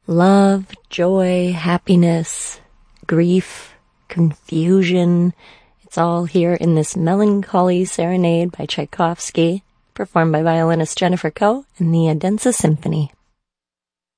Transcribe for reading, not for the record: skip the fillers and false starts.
Love, joy, happiness, grief, confusion. It's all here in this melancholy serenade by Tchaikovsky, performed by violinist Jennifer Koh and the Odense Symphony.